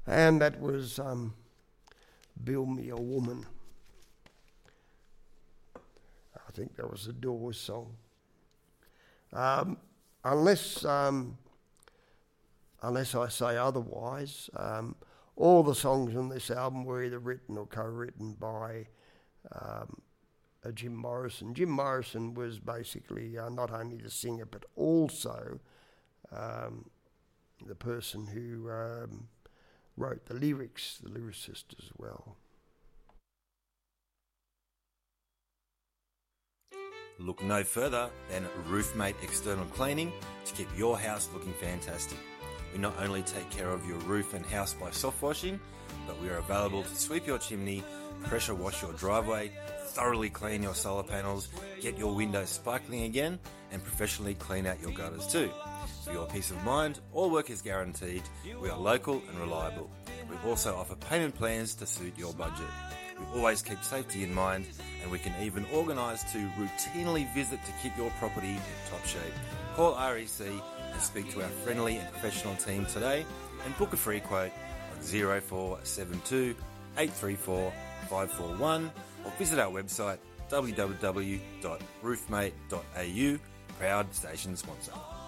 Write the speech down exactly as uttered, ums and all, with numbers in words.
And that was um, Build Me a Woman. I think that was a Doors song. Um, unless um, unless I say otherwise, um, all the songs on this album were either written or co-written by um, uh, Jim Morrison. Jim Morrison was basically uh, not only the singer but also um, the person who um, wrote the lyrics, the lyricist as well. Look no further than Roofmate External Cleaning to keep your house looking fantastic. We not only take care of your roof and house by soft washing, but we are available to sweep your chimney, pressure wash your driveway, thoroughly clean your solar panels, get your windows sparkling again, and professionally clean out your gutters too. For your peace of mind, all work is guaranteed. We are local and reliable. We also offer payment plans to suit your budget. We always keep safety in mind, and we can even organise to routinely visit to keep your property in top shape. Call R E C and speak to our friendly and professional team today and book a free quote on zero four seven two, eight three four, five four one or visit our website w w w dot roofmate dot a u, proud station sponsor.